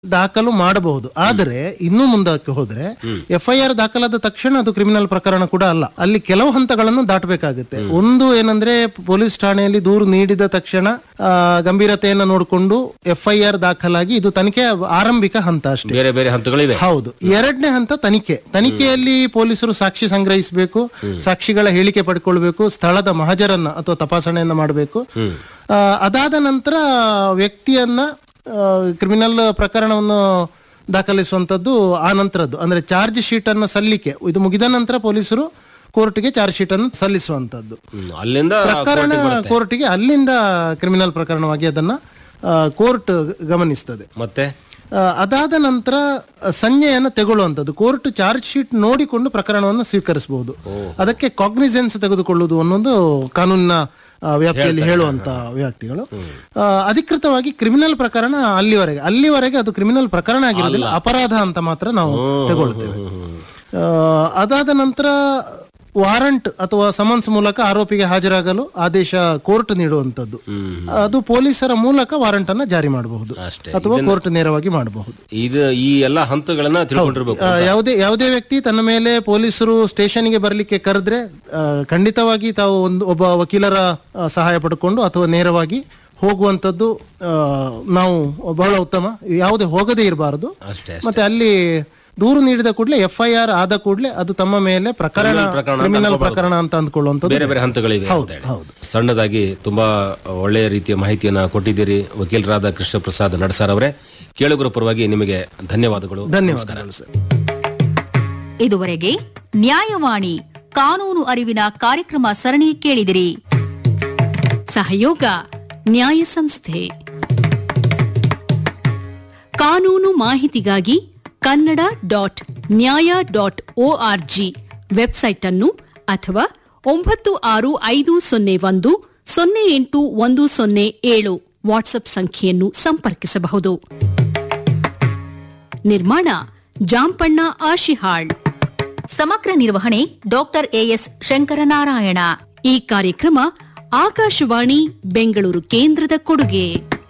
ದಾಖಲು ಮಾಡಬಹುದು. ಆದರೆ ಇನ್ನೂ ಮುಂದಕ್ಕೆ ಹೋದ್ರೆ FIR ದಾಖಲಾದ ತಕ್ಷಣ ಅದು ಕ್ರಿಮಿನಲ್ ಪ್ರಕರಣ ಕೂಡ ಅಲ್ಲ. ಅಲ್ಲಿ ಕೆಲವು ಹಂತಗಳನ್ನು ದಾಟಬೇಕಾಗುತ್ತೆ. ಒಂದು ಏನಂದ್ರೆ ಪೊಲೀಸ್ ಠಾಣೆಯಲ್ಲಿ ದೂರು ನೀಡಿದ ತಕ್ಷಣ ಗಂಭೀರತೆಯನ್ನು ನೋಡಿಕೊಂಡು FIR ದಾಖಲಾಗಿ ಇದು ತನಿಖೆ ಆರಂಭಿಕ ಹಂತ ಅಷ್ಟೇ. ಬೇರೆ ಬೇರೆ ಹಂತಗಳಿವೆ. ಹೌದು. ಎರಡನೇ ಹಂತ ತನಿಖೆಯಲ್ಲಿ ಪೊಲೀಸರು ಸಾಕ್ಷಿ ಸಂಗ್ರಹಿಸಬೇಕು, ಸಾಕ್ಷಿಗಳ ಹೇಳಿಕೆ ಪಡ್ಕೊಳ್ಬೇಕು, ಸ್ಥಳದ ಮಹಜರನ್ನ ಅಥವಾ ತಪಾಸಣೆಯನ್ನ ಮಾಡಬೇಕು. ಅದಾದ ನಂತರ ವ್ಯಕ್ತಿಯನ್ನ ಕ್ರಿಮಿನಲ್ ಪ್ರಕರಣವನ್ನು ದಾಖಲಿಸುವಂತದ್ದು ಆ ನಂತರದ್ದು. ಅಂದ್ರೆ ಚಾರ್ಜ್ ಶೀಟ್ ಅನ್ನ ಸಲ್ಲಿಕೆ ಇದು ಮುಗಿದ ನಂತರ ಪೊಲೀಸರು ಕೋರ್ಟ್ಗೆ ಚಾರ್ಜ್ ಶೀಟ್ ಅನ್ನು ಸಲ್ಲಿಸುವಂತದ್ದು. ಅಲ್ಲಿಂದ ಪ್ರಕರಣ ಕೋರ್ಟ್ಗೆ, ಅಲ್ಲಿಂದ ಕ್ರಿಮಿನಲ್ ಪ್ರಕರಣವಾಗಿ ಅದನ್ನ ಕೋರ್ಟ್ ಗಮನಿಸ್ತದೆ. ಮತ್ತೆ ಅದಾದ ನಂತರ ಸಂಜ್ಞೆಯನ್ನು ತೆಗೊಳ್ಳುವಂಥದ್ದು. ಕೋರ್ಟ್ ಚಾರ್ಜ್ ಶೀಟ್ ನೋಡಿಕೊಂಡು ಪ್ರಕರಣವನ್ನು ಸ್ವೀಕರಿಸಬಹುದು. ಅದಕ್ಕೆ ಕಾಗ್ನಿಸೆನ್ಸ್ ತೆಗೆದುಕೊಳ್ಳುವುದು ಅನ್ನೋದು ಕಾನೂನಿನ ವ್ಯಾಪ್ತಿಯಲ್ಲಿ ಹೇಳುವಂತ ವ್ಯಕ್ತಿಗಳು. ಅಧಿಕೃತವಾಗಿ ಕ್ರಿಮಿನಲ್ ಪ್ರಕರಣ ಅಲ್ಲಿವರೆಗೆ ಅದು ಕ್ರಿಮಿನಲ್ ಪ್ರಕರಣ ಆಗಿರೋದಿಲ್ಲ, ಅಪರಾಧ ಅಂತ ಮಾತ್ರ ನಾವು ತಗೊಳ್ತೇವೆ. ಅದಾದ ನಂತರ ವಾರಂಟ್ ಅಥವಾ ಸಮನ್ಸ್ ಮೂಲಕ ಆರೋಪಿಗೆ ಹಾಜರಾಗಲು ಆದೇಶ ಕೋರ್ಟ್ ನೀಡುವಂತದ್ದು. ಅದು ಪೊಲೀಸರ ಮೂಲಕ ವಾರಂಟ್ ಅನ್ನ ಜಾರಿ ಮಾಡಬಹುದು ಅಥವಾ ಕೋರ್ಟ್ ನೇರವಾಗಿ ಮಾಡಬಹುದು. ಈ ಎಲ್ಲಾ ಹಂತಗಳನ್ನ ತಿಳ್ಕೊಂಡಿರಬೇಕು. ಯಾವುದೇ ವ್ಯಕ್ತಿ ತನ್ನ ಮೇಲೆ ಪೊಲೀಸರು ಸ್ಟೇಷನ್ಗೆ ಬರ್ಲಿಕ್ಕೆ ಕರೆದ್ರೆ ಖಂಡಿತವಾಗಿ ತಾವು ಒಬ್ಬ ವಕೀಲರ ಸಹಾಯ ಪಡ್ಕೊಂಡು ಅಥವಾ ನೇರವಾಗಿ ಹೋಗುವಂತದ್ದು ನಾವು ಬಹಳ ಉತ್ತಮ. ಯಾವುದೇ ಹೋಗದೇ ಇರಬಾರದು. ಮತ್ತೆ ಅಲ್ಲಿ ದೂರು ನೀಡಿದ ಕೂಡಲೇ FIR ಆದ ಕೂಡಲೇ ಅದು ತಮ್ಮ ಮೇಲೆ ಕ್ರಿಮಿನಲ್ ಪ್ರಕರಣ ಅಂತ ಅಂದ್ಕೊಳ್ಳುವಂಥದ್ದು. ಬೇರೆ ಬೇರೆ ಹಂತಗಳಿವೆ. ಸಣ್ಣದಾಗಿ ತುಂಬಾ ಒಳ್ಳೆಯ ರೀತಿಯ ಮಾಹಿತಿಯನ್ನ ಕೊಟ್ಟಿದ್ದೀರಿ ವಕೀಲರಾದ ಕೃಷ್ಣ ಪ್ರಸಾದ್ ನಡಸಾರ್ ಅವರೇ. ಕೇಳುಗರ ಪರವಾಗಿ ನಿಮಗೆ ಧನ್ಯವಾದಗಳು. ಧನ್ಯವಾದಗಳು ಸರ್. ಇದುವರೆಗೆ ನ್ಯಾಯವಾಣಿ ಕಾನೂನು ಅರಿವಿನ ಕಾರ್ಯಕ್ರಮ ಸರಣಿ ಕೇಳಿದಿರಿ. ಸಹಯೋಗ ನ್ಯಾಯ ಸಂಸ್ಥೆ. ಕಾನೂನು ಮಾಹಿತಿಗಾಗಿ kannada.nyaya.org ವೆಬ್ಸೈಟ್ ಅನ್ನು ಅಥವಾ 9650108107 ವಾಟ್ಸ್ಆಪ್ ಸಂಖ್ಯೆಯನ್ನು ಸಂಪರ್ಕಿಸಬಹುದು. ನಿರ್ಮಾಣ ಜಾಂಪಣ್ಣ ಆಶಿಹಾಳ್. ಸಮಗ್ರ ನಿರ್ವಹಣೆ ಡಾಕ್ಟರ್ AS ಶಂಕರನಾರಾಯಣ. ಈ ಕಾರ್ಯಕ್ರಮ ಆಕಾಶವಾಣಿ ಬೆಂಗಳೂರು ಕೇಂದ್ರದ ಕೊಡುಗೆ.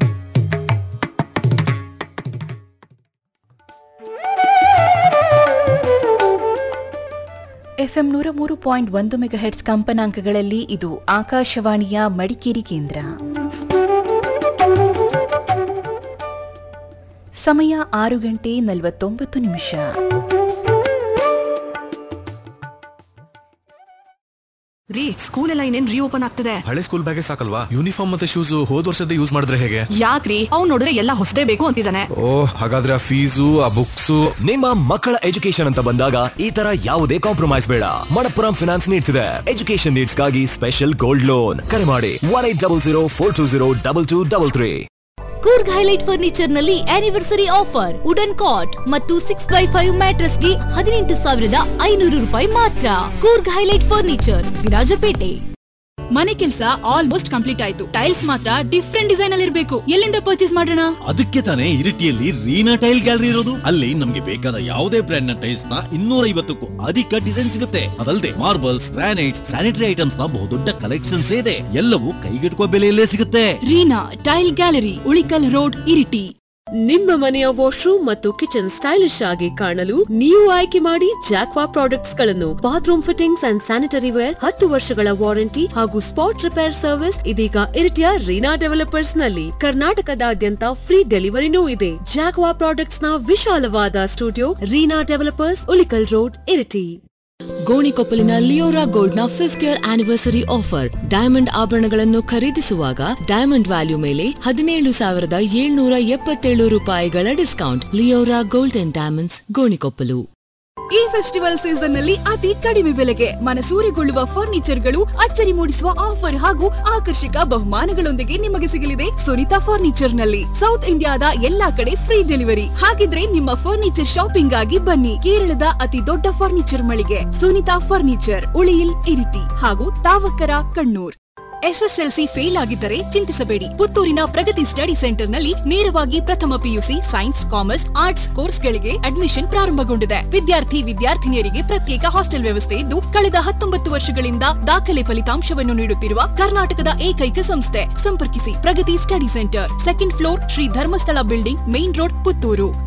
FM 103.1 ಮೆಗಾಹೆಟ್ಸ್ ಕಂಪನಾಂಕಗಳಲ್ಲಿ ಇದು ಆಕಾಶವಾಣಿಯ ಮಡಿಕೇರಿ ಕೇಂದ್ರ. ಸಮಯ 6:49. ರೀ, ಸ್ಕೂಲ್ ಎಲ್ಲ ಇನ್ನೇನ್ ರೀಓಪನ್ ಆಗ್ತದೆ. ಹಳೆ ಸ್ಕೂಲ್ ಬ್ಯಾಗೇ ಸಾಕಲ್ವಾ? ಯೂನಿಫಾರ್ಮ್ ಮತ್ತೆ ಶೂಸ್ ಹೋದ್ ವರ್ಷದ ಯೂಸ್ ಮಾಡಿದ್ರೆ ಹೇಗೆ? ಯಾಕ್ರಿ, ಅವ್ನು ನೋಡಿದ್ರೆ ಎಲ್ಲ ಹೊಸದೇ ಬೇಕು ಅಂತಿದ್ದಾನೆ. ಹಾಗಾದ್ರೆ ಆ ಫೀಸು, ಆ ಬುಕ್ಸ್. ನಿಮ್ಮ ಮಕ್ಕಳ ಎಜುಕೇಶನ್ ಅಂತ ಬಂದಾಗ ಈ ತರ ಯಾವುದೇ ಕಾಂಪ್ರಮೈಸ್ ಬೇಡ. ಮಣಪ್ಪುರಂ ಫಿನಾನ್ಸ್ ನೀಡ್ಸ್ ಇದೆ ಎಜುಕೇಶನ್ ನೀಡ್ಸ್ ಗಾಗಿ ಸ್ಪೆಷಲ್ ಗೋಲ್ಡ್ ಲೋನ್. ಕರೆ ಮಾಡಿ 1800420223. ಕೂರ್ಗ್ ಹೈಲೈಟ್ ಫರ್ನಿಚರ್ ನಲ್ಲಿ ಆನಿವರ್ಸರಿ ಆಫರ್. ವುಡನ್ ಕಾಟ್ ಮತ್ತು 6x5 ಮ್ಯಾಟ್ರೆಸ್ ಗೆ 18,500 ರೂಪಾಯಿ ಮಾತ್ರ. Coorg highlight furniture, Virajpet. ಮನೆ ಕೆಲಸ ಆಲ್ಮೋಸ್ಟ್ ಕಂಪ್ಲೀಟ್ ಆಯ್ತು. ಟೈಲ್ಸ್ ಮಾತ್ರ ಡಿಫ್ರೆಂಟ್ ಡಿಸೈನ್ ಅಲ್ಲಿ ಇರಬೇಕು. ಎಲ್ಲಿಂದ ಪರ್ಚೇಸ್ ಮಾಡೋಣ? ಅದಕ್ಕೆ ತಾನೇ ಇರಿಟಿಯಲ್ಲಿ ರೀನಾ ಟೈಲ್ ಗ್ಯಾಲರಿ ಇರೋದು. ಅಲ್ಲಿ ನಮ್ಗೆ ಬೇಕಾದ ಯಾವುದೇ ಬ್ರ್ಯಾಂಡ್ ನ ಟೈಲ್ಸ್ ನ 250ಕ್ಕೂ ಅಧಿಕ ಡಿಸೈನ್ ಸಿಗುತ್ತೆ. ಅದಲ್ಲದೆ ಮಾರ್ಬಲ್ಸ್, ಗ್ರಾನೈಟ್ಸ್, ಸ್ಯಾನಿಟರಿ ಐಟಮ್ಸ್ ನ ಬಹುದೊಡ್ಡ ಕಲೆಕ್ಷನ್ಸ್ ಇದೆ. ಎಲ್ಲವೂ ಕೈಗೆಟುಕುವ ಬೆಲೆಯಲ್ಲೇ ಸಿಗುತ್ತೆ. Reena tail gallery, Ulikkal road, Iritty. ನಿಮ್ಮ ಮನೆಯ ವಾಶ್ರೂಮ್ ಮತ್ತು ಕಿಚನ್ ಸ್ಟೈಲಿಶ್ ಆಗಿ ಕಾಣಲು ನೀವು ಆಯ್ಕೆ ಮಾಡಿ ಜಾಕ್ವಾ ಪ್ರಾಡಕ್ಟ್ಸ್ ಗಳನ್ನು. Bathroom fittings and sanitary wear, 10 ವರ್ಷಗಳ ವಾರಂಟಿ ಹಾಗೂ ಸ್ಪಾಟ್ ರಿಪೇರ್ ಸರ್ವಿಸ್ ಇದೀಗ ಇರಿಟಿಯ ರೀನಾ ಡೆವಲಪರ್ಸ್ ನಲ್ಲಿ. ಕರ್ನಾಟಕದಾದ್ಯಂತ ಫ್ರೀ ಡೆಲಿವರಿನೂ ಇದೆ. ಜಾಕ್ವಾ ಪ್ರಾಡಕ್ಟ್ಸ್ ನ ವಿಶಾಲವಾದ studio, Reena developers, Ulikkal road, Iritty. ಗೋಣಿಕೊಪ್ಪಲಿನ Leora gold ನ 5th year anniversary offer. Diamond ಆಭರಣಗಳನ್ನು ಖರೀದಿಸುವಾಗ ಡೈಮಂಡ್ ವ್ಯಾಲ್ಯೂ ಮೇಲೆ 17,777 ರೂಪಾಯಿಗಳ discount. Leora gold and diamonds, Gonikoppal. ಈ ಫೆಸ್ಟಿವಲ್ ಸೀಸನ್ ನಲ್ಲಿ ಅತಿ ಕಡಿಮೆ ಬೆಲೆಗೆ ಮನಸೂರೆಗೊಳ್ಳುವ ಫರ್ನಿಚರ್ಗಳು, ಅಚ್ಚರಿ ಮೂಡಿಸುವ ಆಫರ್ ಹಾಗೂ ಆಕರ್ಷಕ ಬಹುಮಾನಗಳೊಂದಿಗೆ ನಿಮಗೆ ಸಿಗಲಿದೆ ಸುನಿತಾ ಫರ್ನಿಚರ್ ನಲ್ಲಿ. ಸೌತ್ ಇಂಡಿಯಾದ ಎಲ್ಲಾ ಕಡೆ ಫ್ರೀ ಡೆಲಿವರಿ. ಹಾಗಿದ್ರೆ ನಿಮ್ಮ ಫರ್ನಿಚರ್ ಶಾಪಿಂಗ್ ಆಗಿ ಬನ್ನಿ. ಕೇರಳದ ಅತಿ ದೊಡ್ಡ ಫರ್ನಿಚರ್ ಮಳಿಗೆ ಸುನಿತಾ ಫರ್ನಿಚರ್, ಉಳಿಯಿಲ್, ಇರಿಟಿ ಹಾಗೂ ತಾವಕರ, ಕಣ್ಣೂರ್. SSLC ಫೇಲ್ ಆಗಿದ್ದರೆ ಚಿಂತಿಸಬೇಡಿ. ಪುತ್ತೂರಿನ ಪ್ರಗತಿ ಸ್ಟಡಿ ಸೆಂಟರ್ ನಲ್ಲಿ ನೇರವಾಗಿ ಪ್ರಥಮ PUC ಸೈನ್ಸ್, ಕಾಮರ್ಸ್, ಆರ್ಟ್ಸ್ ಕೋರ್ಸ್ಗಳಿಗೆ ಅಡ್ಮಿಷನ್ ಪ್ರಾರಂಭಗೊಂಡಿದೆ. ವಿದ್ಯಾರ್ಥಿನಿಯರಿಗೆ ಪ್ರತ್ಯೇಕ ಹಾಸ್ಟೆಲ್ ವ್ಯವಸ್ಥೆ ಇದ್ದು, ಕಳೆದ 19 ವರ್ಷಗಳಿಂದ ದಾಖಲೆ ಫಲಿತಾಂಶವನ್ನು ನೀಡುತ್ತಿರುವ ಕರ್ನಾಟಕದ ಏಕೈಕ ಸಂಸ್ಥೆ. ಸಂಪರ್ಕಿಸಿ ಪ್ರಗತಿ study centre, 2nd floor, Shri Dharmasthala building, main road, Puttur.